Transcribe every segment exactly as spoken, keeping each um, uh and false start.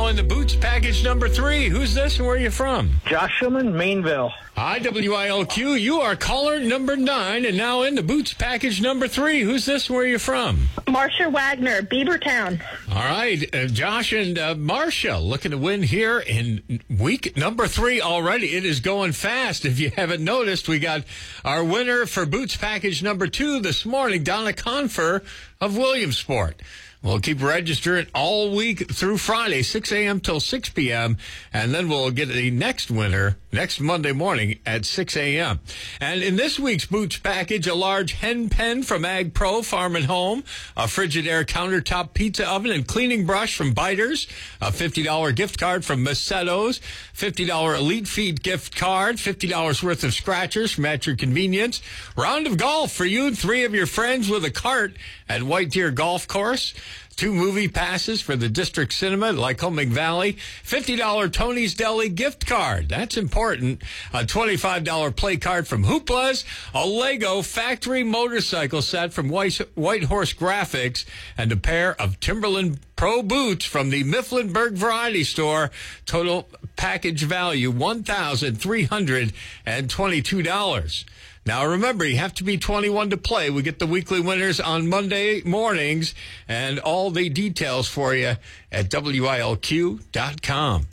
now in the Boots package number three. Who's this and where are you from? Josh Schulman, Mainville. Hi, W I L Q. You are caller number nine and now in the Boots package number three. Who's this and where are you from? Marcia Wagner, Beavertown. All right, uh, Josh and uh, Marcia looking to win here in week number three already. It is going fast. If you haven't noticed, we got our winner for Boots package number two this morning, Donna Confer of Williamsport. We'll keep registering all week through Friday, six a.m. till six p.m., and then we'll get the next winner next Monday morning at six a.m. And in this week's Boots package, a large hen pen from Ag Pro Farm and Home, a Frigidaire countertop pizza oven and cleaning brush from Biters, a fifty dollars gift card from Macetto's, fifty dollars Elite Feed gift card, fifty dollars worth of scratchers from At Your Convenience, round of golf for you and three of your friends with a cart at White Deer Golf Course, two movie passes for the District Cinema at Lycoming Valley, fifty dollars Tony's Deli gift card. That's important. A twenty-five dollars play card from Hoopla's, a Lego factory motorcycle set from White, White Horse Graphics, and a pair of Timberland Pro boots from the Mifflinburg Variety Store. Total package value one thousand three hundred twenty-two dollars. Now, remember, you have to be twenty-one to play. We get the weekly winners on Monday mornings and all the details for you at W I L Q dot com.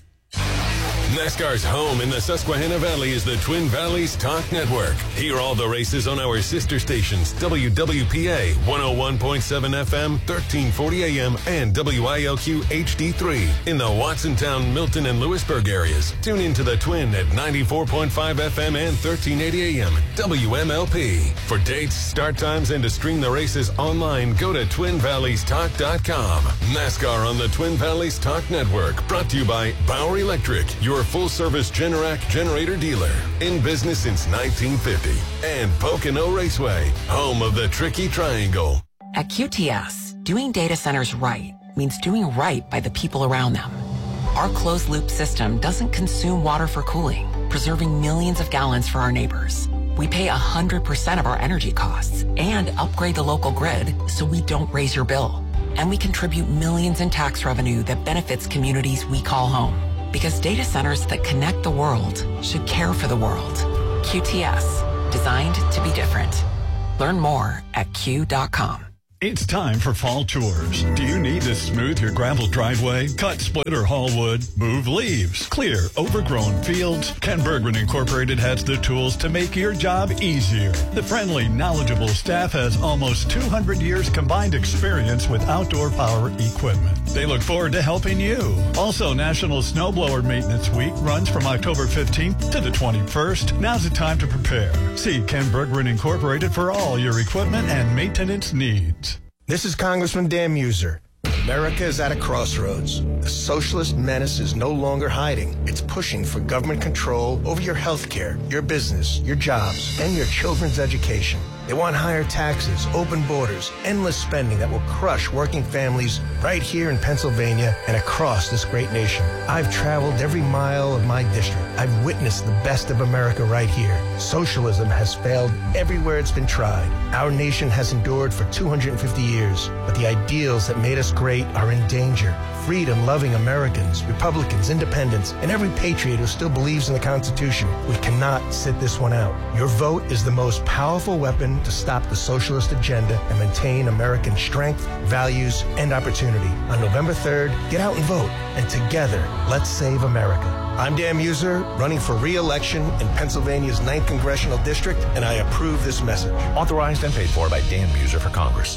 NASCAR's home in the Susquehanna Valley is the Twin Valleys Talk Network. Hear all the races on our sister stations, W W P A one oh one point seven F M, thirteen forty A M, and W I L Q H D three in the Watsontown, Milton, and Lewisburg areas. Tune into the Twin at ninety-four point five F M and thirteen eighty A M, W M L P. For dates, start times, and to stream the races online, go to twin valleys talk dot com. NASCAR on the Twin Valleys Talk Network, brought to you by Bauer Electric, your full-service Generac generator dealer, in business since nineteen fifty. And Pocono Raceway, home of the Tricky Triangle. At Q T S, doing data centers right means doing right by the people around them. Our closed-loop system doesn't consume water for cooling, preserving millions of gallons for our neighbors. We pay one hundred percent of our energy costs and upgrade the local grid so we don't raise your bill. And we contribute millions in tax revenue that benefits communities we call home. Because data centers that connect the world should care for the world. Q T S, designed to be different. Learn more at Q dot com. It's time for fall chores. Do you need to smooth your gravel driveway, cut, split, or haul wood, move leaves, clear overgrown fields? Ken Bergman Incorporated has the tools to make your job easier. The friendly, knowledgeable staff has almost two hundred years combined experience with outdoor power equipment. They look forward to helping you. Also, National Snowblower Maintenance Week runs from October fifteenth to the twenty-first. Now's the time to prepare. See Ken Bergman Incorporated for all your equipment and maintenance needs. This is Congressman Dan Muser. America is at a crossroads. The socialist menace is no longer hiding. It's pushing for government control over your health care, your business, your jobs, and your children's education. They want higher taxes, open borders, endless spending that will crush working families right here in Pennsylvania and across this great nation. I've traveled every mile of my district. I've witnessed the best of America right here. Socialism has failed everywhere it's been tried. Our nation has endured for two hundred fifty years, but the ideals that made us great are in danger. Freedom-loving Americans, Republicans, independents, and every patriot who still believes in the Constitution. We cannot sit this one out. Your vote is the most powerful weapon to stop the socialist agenda and maintain American strength, values, and opportunity. On November third, get out and vote, and together, let's save America. I'm Dan Muser, running for re-election in Pennsylvania's ninth Congressional District, and I approve this message. Authorized and paid for by Dan Muser for Congress.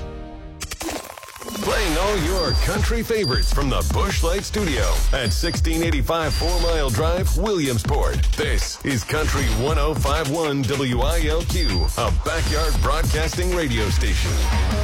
Playing all your country favorites from the Busch Light Studio at sixteen eighty-five Four Mile Drive, Williamsport. This is Country one oh five point one W I L Q, a backyard broadcasting radio station.